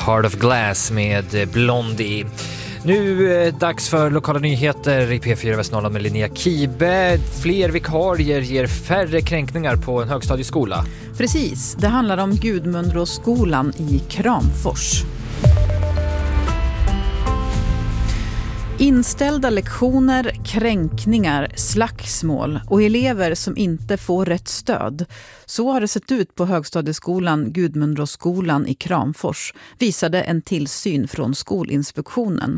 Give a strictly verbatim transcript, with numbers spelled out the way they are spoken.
Heart of Glass med Blondie. Nu är det dags för lokala nyheter i P fyra Västnorrland med Linnea Kibe. Fler vikarier ger färre kränkningar på en högstadieskola. Precis, det handlar om Gudmundsskolan i Kramfors. Inställda lektioner, kränkningar, slagsmål och elever som inte får rätt stöd. Så har det sett ut på högstadieskolan Gudmundsskolan i Kramfors, visade en tillsyn från Skolinspektionen.